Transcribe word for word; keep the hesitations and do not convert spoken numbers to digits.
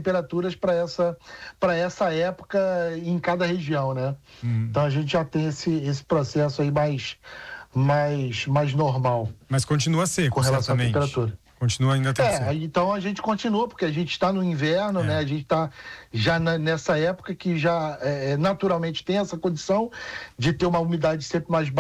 temperaturas para essa, para essa época em cada região, né? Uhum. Então a gente já tem esse, esse processo aí mais, mais, mais normal. Mas continua seco, com relação certamente. à temperatura. Continua ainda tempo É, seco. Então a gente continua, porque a gente está no inverno, é. né? A gente está já na, nessa época que já é, naturalmente tem essa condição de ter uma umidade sempre mais baixa.